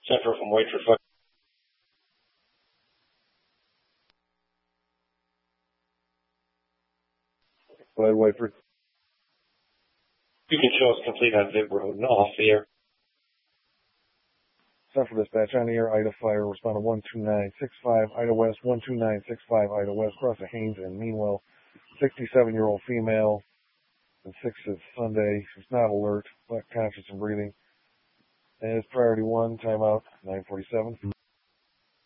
Central from Whiteford. Go ahead, Whiteford. You can show us complete on Viv Road and off the air. Central Dispatch on the air. Ida Fire. Respond to 12965. Ida West 12965. Ida West. Cross of Haynes and Meanwell. 67-year-old female. And 6th Sunday. She's not alert, but conscious and breathing. And it's priority 1. Timeout. 9:47.